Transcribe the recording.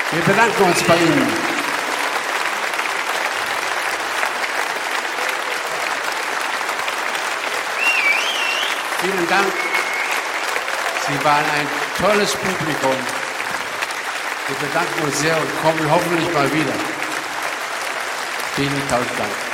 Wir bedanken uns bei Ihnen. Vielen Dank. Sie waren ein tolles Publikum. Wir bedanken uns sehr und kommen hoffentlich mal wieder. Vielen tausend Dank.